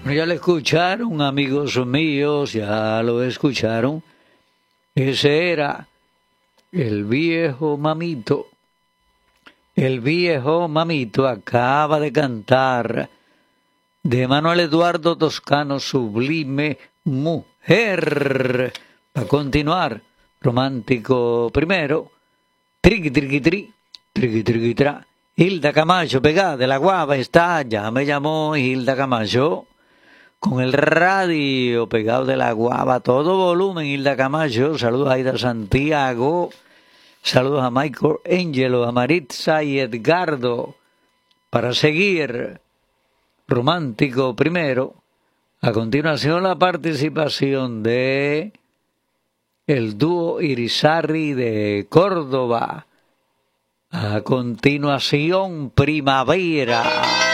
Ya lo escucharon, amigos míos, ya lo escucharon. Ese era el viejo mamito. El viejo mamito acaba de cantar de Manuel Eduardo Toscano, Sublime Mujer. Para continuar, romántico primero. Triqui, triqui, tri, triqui, triqui, tra. Hilda Camacho, pegada de la guava está, ya me llamó Hilda Camacho. Con el radio pegado de la guava, todo volumen, Hilda Camacho. Saludos a Aida Santiago. Saludos a Michael Angelo, a Maritza y Edgardo. Para seguir, romántico primero. A continuación, la participación de el dúo Irizarry de Córdoba. A continuación, Primavera.